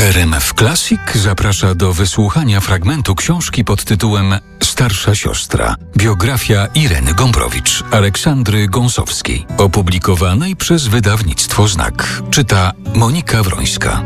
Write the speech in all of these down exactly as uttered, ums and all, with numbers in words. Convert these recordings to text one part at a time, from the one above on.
R M F Classic zaprasza do wysłuchania fragmentu książki pod tytułem Starsza siostra. Biografia Ireny Gombrowicz, Aleksandry Gąsowskiej, opublikowanej przez wydawnictwo Znak. Czyta Monika Wrońska.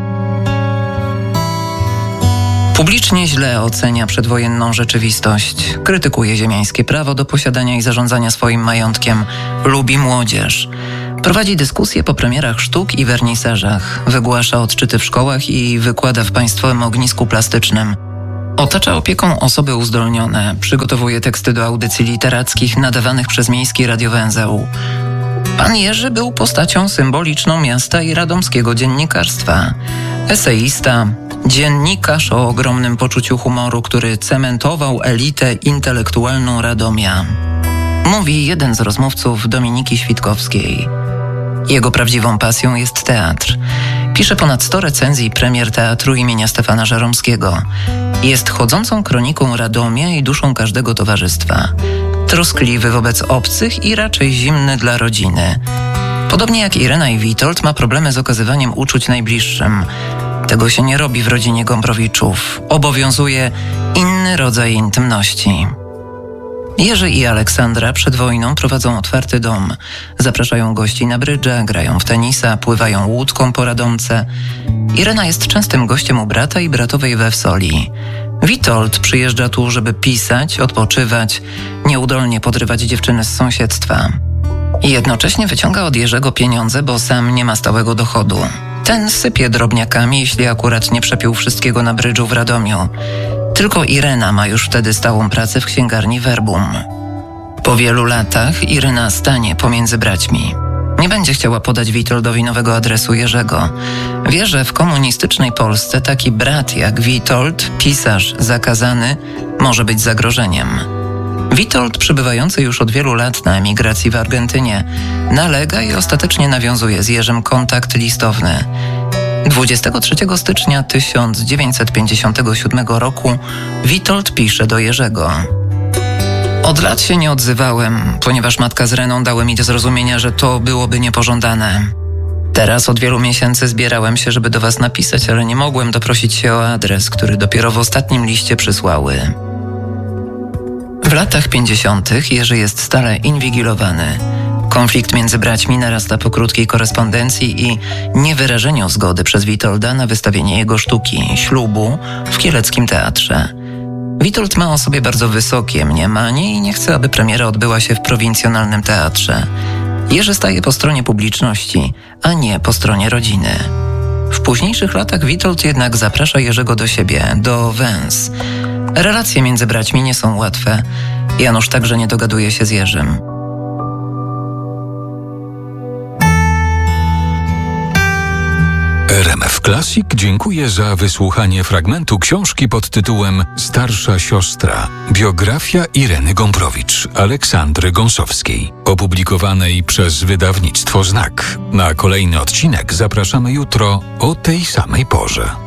Publicznie źle ocenia przedwojenną rzeczywistość, krytykuje ziemiańskie prawo do posiadania i zarządzania swoim majątkiem, lubi młodzież. Prowadzi dyskusje po premierach sztuk i wernisażach, wygłasza odczyty w szkołach i wykłada w państwowym ognisku plastycznym. Otacza opieką osoby uzdolnione, przygotowuje teksty do audycji literackich nadawanych przez miejski radiowęzeł. Pan Jerzy był postacią symboliczną miasta i radomskiego dziennikarstwa. Eseista, dziennikarz o ogromnym poczuciu humoru, który cementował elitę intelektualną Radomia. Mówi jeden z rozmówców Dominiki Świdkowskiej. Jego prawdziwą pasją jest teatr. Pisze ponad sto recenzji premier teatru imienia Stefana Żeromskiego. Jest chodzącą kroniką Radomia i duszą każdego towarzystwa. Troskliwy wobec obcych i raczej zimny dla rodziny. Podobnie jak Irena i Witold ma problemy z okazywaniem uczuć najbliższym. Tego się nie robi w rodzinie Gombrowiczów. Obowiązuje inny rodzaj intymności. Jerzy i Aleksandra przed wojną prowadzą otwarty dom. Zapraszają gości na brydża, grają w tenisa, pływają łódką po Radomce. Irena jest częstym gościem u brata i bratowej we Wsoli. Witold przyjeżdża tu, żeby pisać, odpoczywać, nieudolnie podrywać dziewczyny z sąsiedztwa. I jednocześnie wyciąga od Jerzego pieniądze, bo sam nie ma stałego dochodu. Ten sypie drobniakami, jeśli akurat nie przepił wszystkiego na brydżu w Radomiu. Tylko Irena ma już wtedy stałą pracę w księgarni Verbum. Po wielu latach Irena stanie pomiędzy braćmi. Nie będzie chciała podać Witoldowi nowego adresu Jerzego. Wie, że w komunistycznej Polsce taki brat jak Witold, pisarz zakazany, może być zagrożeniem. Witold, przybywający już od wielu lat na emigracji w Argentynie, nalega i ostatecznie nawiązuje z Jerzym kontakt listowny. dwudziestego trzeciego stycznia tysiąc dziewięćset pięćdziesiątego siódmego roku Witold pisze do Jerzego. Od lat się nie odzywałem, ponieważ matka z Reną dały mi do zrozumienia, że to byłoby niepożądane. Teraz od wielu miesięcy zbierałem się, żeby do was napisać, ale nie mogłem doprosić się o adres, który dopiero w ostatnim liście przysłały. W latach pięćdziesiątych Jerzy jest stale inwigilowany. Konflikt między braćmi narasta po krótkiej korespondencji i niewyrażeniu zgody przez Witolda na wystawienie jego sztuki Ślubu w Kieleckim Teatrze. Witold ma o sobie bardzo wysokie mniemanie i nie chce, aby premiera odbyła się w prowincjonalnym teatrze. Jerzy staje po stronie publiczności, a nie po stronie rodziny. W późniejszych latach Witold jednak zaprasza Jerzego do siebie, do Węz. Relacje między braćmi nie są łatwe. Janusz także nie dogaduje się z Jerzym. R M F Classic dziękuję za wysłuchanie fragmentu książki pod tytułem Starsza siostra. Biografia Ireny Gombrowicz, Aleksandry Gąsowskiej, opublikowanej przez wydawnictwo Znak. Na kolejny odcinek zapraszamy jutro o tej samej porze.